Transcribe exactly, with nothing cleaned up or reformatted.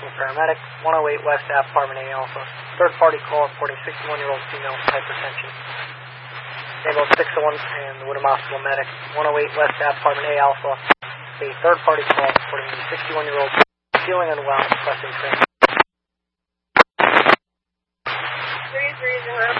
requesting paramedic, one oh eight West Ave, Apartment A Alpha. Third party call reporting sixty-one-year-old female with hypertension. Name six oh one and the Woodham Hospital medic, one oh eight West Ave, Apartment A Alpha. A third party call reporting the sixty-one-year-old feeling unwell, requesting transport. three three zero.